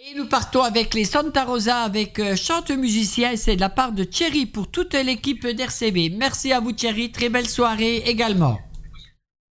Et nous partons avec les Santa Rosa avec chante musicien et c'est de la part de Thierry pour toute l'équipe d'RCB. Merci à vous Thierry, très belle soirée également.